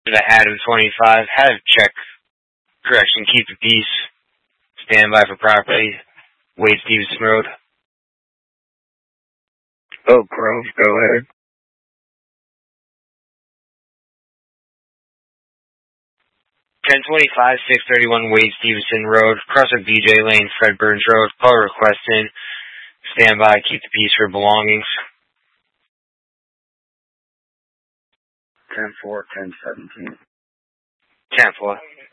The Adam 25, have check, correction, keep the peace, stand by for property, Wade Stevenson Road. Oak Grove, go ahead. 1025, 631 Wade Stevenson Road, cross of BJ Lane, Fred Burns Road, call requesting, stand by, keep the peace for belongings. 10-4, 10-17. 10-4.